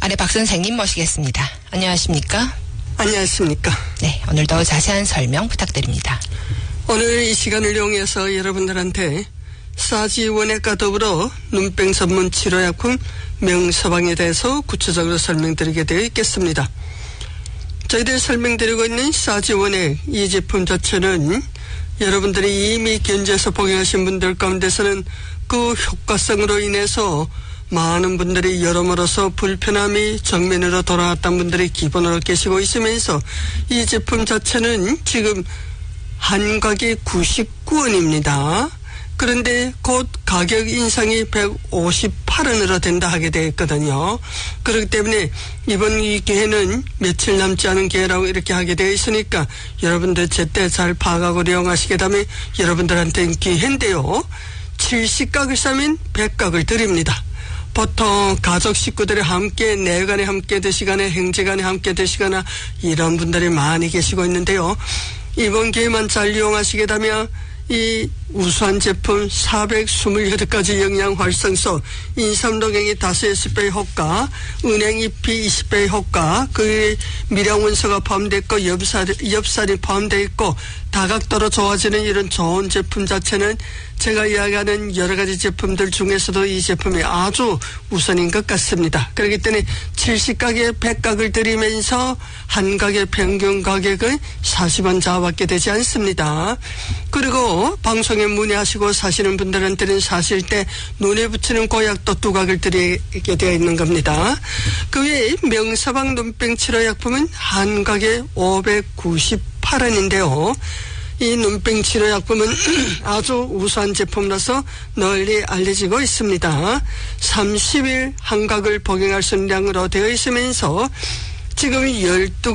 아래 박 선생님 모시겠습니다. 안녕하십니까? 안녕하십니까? 네, 오늘도 자세한 설명 부탁드립니다. 오늘 이 시간을 이용해서 여러분들한테 사지원액과 더불어 눈병 전문 치료약품 명서방에 대해서 구체적으로 설명드리게 되어 있겠습니다. 저희들이 설명드리고 있는 사지원액 이 제품 자체는 여러분들이 이미 견주해서 복용하신 분들 가운데서는 그 효과성으로 인해서 많은 분들이 여러모로서 불편함이 정면으로 돌아왔던 분들이 기본으로 계시고 있으면서 이 제품 자체는 지금 한가게 99원입니다. 그런데 곧 가격 인상이 158원으로 된다 하게 되어 있거든요. 그렇기 때문에 이번 이 기회는 며칠 남지 않은 기회라고 이렇게 하게 되어 있으니까 여러분들 제때 잘 파악하고 이용하시게 되면 여러분들한테는 기회인데요. 70각을 사면 100각을 드립니다. 보통 가족 식구들이 함께 내간에 함께 드시거나 행제간에 함께 드시거나 이런 분들이 많이 계시고 있는데요. 이번 기회만 잘 이용하시게 되면 이 우수한 제품 428가지 영양 활성소, 인삼동행이 5배 효과, 은행잎이 20배 효과, 그 미량원소가 포함되어 있고 엽살이 포함되어 있고 다각도로 좋아지는 이런 좋은 제품 자체는 제가 이야기하는 여러 가지 제품들 중에서도 이 제품이 아주 우선인 것 같습니다. 그렇기 때문에 70각에 100각을 드리면서 한 각의 평균 가격은 40원 자밖에 되지 않습니다. 그리고 방송에 문의하시고 사시는 분들한테는 사실 때 눈에 붙이는 고약도 2각을 드리게 되어 있는 겁니다. 그 외에 명서방 눈병 치료약품은 한 각에 598원인데요. 이 눈병 치료약품은 아주 우수한 제품으로서 널리 알려지고 있습니다. 30일 한 각을 복용할 수 있는 양으로 되어 있으면서 지금 12